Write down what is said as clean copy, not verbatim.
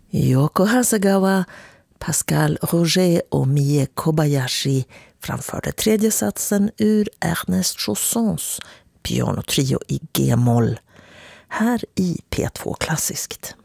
Yoko Hasegawa, Pascal Roger och Mie Kobayashi framförde tredje satsen ur Ernest Chaussons pianotrio i G-moll här i P2 Klassiskt.